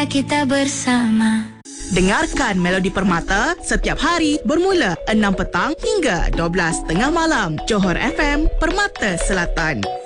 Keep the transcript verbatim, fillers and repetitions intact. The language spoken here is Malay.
bahagia kita bersama. Dengarkan Melodi Permata setiap hari bermula enam petang hingga dua belas tengah malam. Johor F M, Permata Selatan.